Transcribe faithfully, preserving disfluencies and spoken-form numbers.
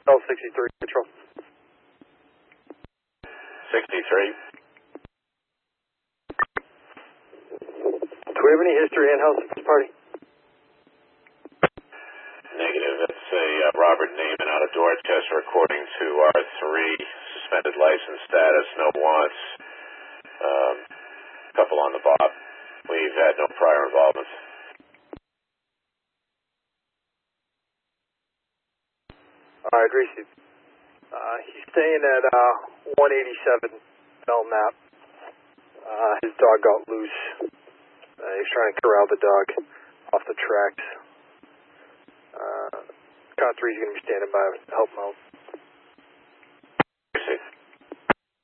L sixty-three, control. sixty-three. Do we have any history in-house at this party? Negative. That's a uh, Robert Neiman out of Dorchester, according to R three. Suspended license status, no wants. Um, couple on the bob. We've had no prior involvements. All right, Greasy. Uh, he's staying at uh, one eighty-seven Belknap. Uh, his dog got loose. Uh, he's trying to corral the dog off the tracks. Uh, count three's going to be standing by to help him out.